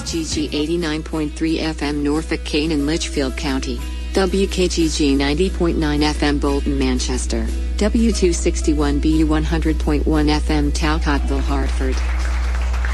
WSGG 89.3 FM Norfolk, Kane and Litchfield County, WKGG 90.9 FM Bolton, Manchester, W261BU 100.1 FM Talcottville, Hartford.